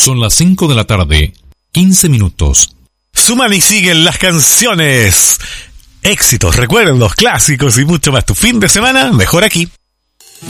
Son las 5 de la tarde, 15 minutos. Suman y siguen las canciones, éxitos, recuerdos, clásicos y mucho más. Tu fin de semana, mejor aquí.